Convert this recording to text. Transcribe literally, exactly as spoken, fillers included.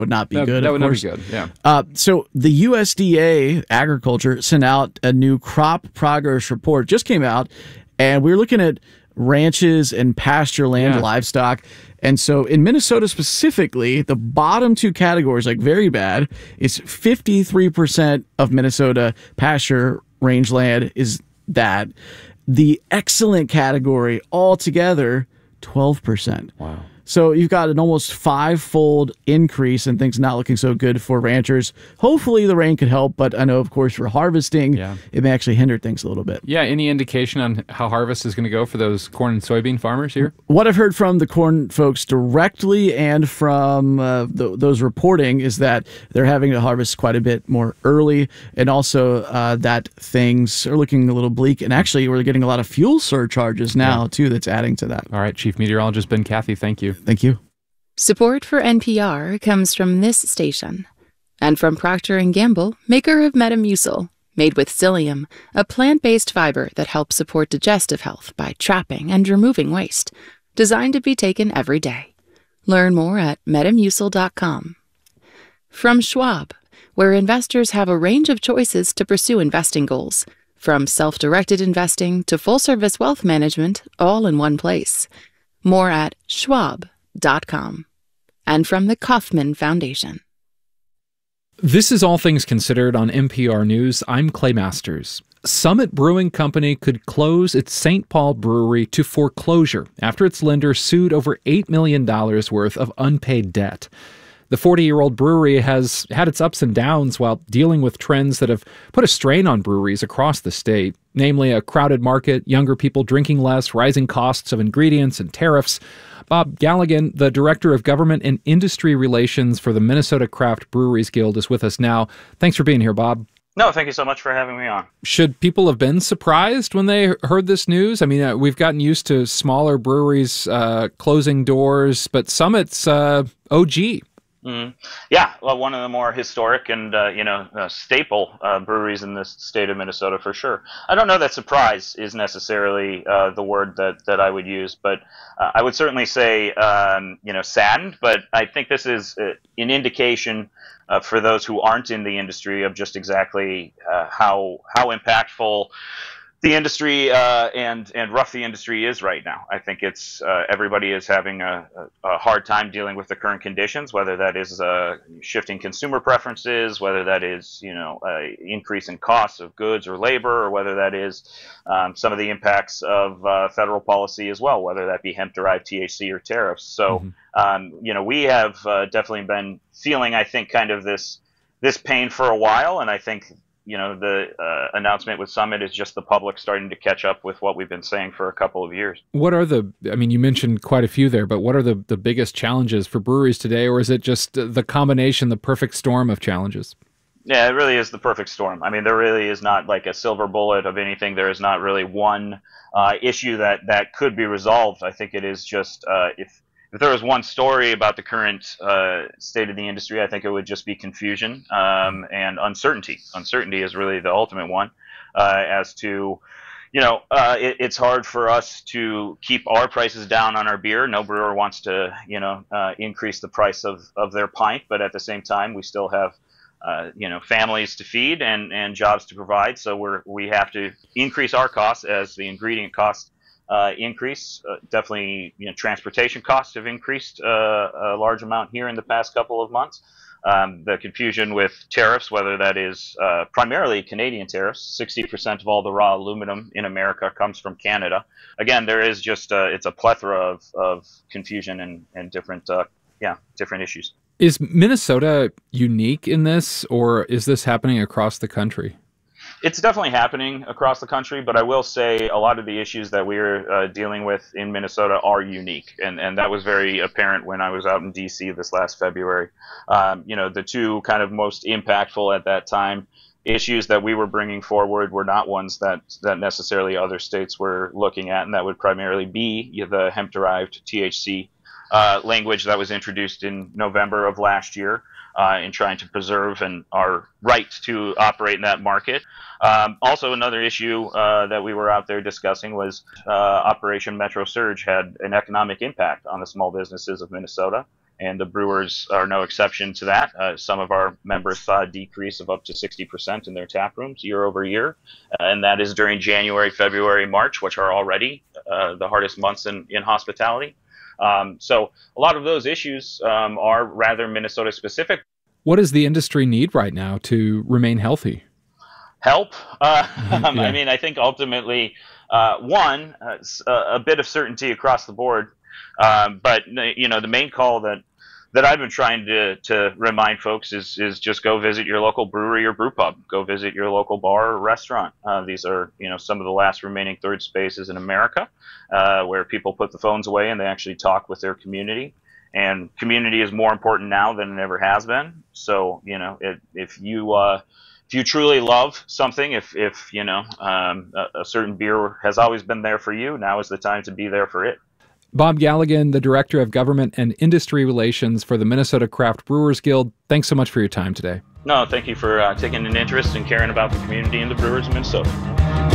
would not be that, good. That of would course. not be good, yeah. Uh, so the U S D A Agriculture sent out a new crop progress report, just came out, and we were looking at ranches and pasture land Yeah. livestock. And so in Minnesota specifically, the bottom two categories, like very bad, is fifty-three percent of Minnesota pasture rangeland is that. The excellent category altogether, twelve percent. Wow. So you've got an almost five-fold increase and things not looking so good for ranchers. Hopefully the rain could help, but I know, of course, for harvesting, Yeah. it may actually hinder things a little bit. Yeah, any indication on how harvest is going to go for those corn and soybean farmers here? What I've heard from the corn folks directly and from uh, th- those reporting is that they're having to harvest quite a bit more early, and also uh, that things are looking a little bleak. And actually, we're getting a lot of fuel surcharges now, yeah. too, that's adding to that. All right, Chief Meteorologist Ben Cathy, thank you. Thank you. Support for N P R comes from this station and from Procter and Gamble, maker of Metamucil, made with psyllium, a plant-based fiber that helps support digestive health by trapping and removing waste, designed to be taken every day. Learn more at metamucil dot com. From Schwab, where investors have a range of choices to pursue investing goals, from self-directed investing to full-service wealth management, all in one place. More at schwab dot com. And from the Kauffman Foundation. This is All Things Considered on N P R News. I'm Clay Masters. Summit Brewing Company could close its Saint Paul brewery to foreclosure after its lender sued over eight million dollars worth of unpaid debt. The forty-year-old brewery has had its ups and downs while dealing with trends that have put a strain on breweries across the state, namely a crowded market, younger people drinking less, rising costs of ingredients, and tariffs. Bob Galligan, the Director of Government and Industry Relations for the Minnesota Craft Breweries Guild, is with us now. Thanks for being here, Bob. No, thank you so much for having me on. Should people have been surprised when they heard this news? I mean, uh, we've gotten used to smaller breweries uh, closing doors, but Summit's uh, O G. Mm-hmm. Yeah, well, one of the more historic and uh, you know uh, staple uh, breweries in this state of Minnesota for sure. I don't know that surprise is necessarily uh, the word that, that I would use, but uh, I would certainly say um, you know saddened. But I think this is uh, an indication uh, for those who aren't in the industry of just exactly uh, how how impactful the industry uh, and and rough the industry is right now. I think it's uh, everybody is having a, a hard time dealing with the current conditions, whether that is uh, shifting consumer preferences, whether that is you know uh, increase in costs of goods or labor, or whether that is um, some of the impacts of uh, federal policy as well, whether that be hemp-derived T H C or tariffs. So mm-hmm. um, you know we have uh, definitely been feeling, I think, kind of this this pain for a while, and I think. You know, the uh, announcement with Summit is just the public starting to catch up with what we've been saying for a couple of years. What are the, I mean, you mentioned quite a few there, but what are the, the biggest challenges for breweries today, or is it just the combination, the perfect storm of challenges? Yeah, it really is the perfect storm. I mean, there really is not like a silver bullet of anything. There is not really one uh, issue that, that could be resolved. I think it is just, uh, if If there was one story about the current uh, state of the industry, I think it would just be confusion um, and uncertainty. Uncertainty is really the ultimate one uh, as to, you know, uh, it, it's hard for us to keep our prices down on our beer. No brewer wants to, you know, uh, increase the price of, of their pint, but at the same time, we still have, uh, you know, families to feed and, and jobs to provide. So we're we have to increase our costs as the ingredient costs Uh, increase. Uh, definitely, you know, transportation costs have increased uh, a large amount here in the past couple of months. Um, the confusion with tariffs, whether that is uh, primarily Canadian tariffs, sixty percent of all the raw aluminum in America comes from Canada. Again, there is just uh, it's a plethora of, of confusion and, and different, uh, yeah, different issues. Is Minnesota unique in this, or is this happening across the country? It's definitely happening across the country, but I will say a lot of the issues that we're uh, dealing with in Minnesota are unique, and, and that was very apparent when I was out in D C this last February. Um, you know, the two kind of most impactful at that time issues that we were bringing forward were not ones that, that necessarily other states were looking at, and that would primarily be the hemp-derived T H C uh, language that was introduced in November of last year. Uh, in trying to preserve and our right to operate in that market. Um, also, another issue uh, that we were out there discussing was uh, Operation Metro Surge had an economic impact on the small businesses of Minnesota, and the brewers are no exception to that. Uh, some of our members saw a decrease of up to sixty percent in their tap rooms year over year, uh, and that is during January, February, March, which are already uh, the hardest months in, in hospitality. Um, so a lot of those issues um, are rather Minnesota specific. What does the industry need right now to remain healthy? Help. Uh, yeah. I mean, I think ultimately, uh, one, uh, a bit of certainty across the board. Um, but, you know, the main call that, that I've been trying to, to remind folks is, is just go visit your local brewery or brew pub. Go visit your local bar or restaurant. Uh, these are, you know, some of the last remaining third spaces in America uh, where people put the phones away and they actually talk with their community. And community is more important now than it ever has been. So, you know, it, if you... Uh, If you truly love something, if, if you know, um, a, a certain beer has always been there for you, now is the time to be there for it. Bob Galligan, the Director of Government and Industry Relations for the Minnesota Craft Brewers Guild, thanks so much for your time today. No, thank you for uh, taking an interest in caring about the community and the brewers of Minnesota.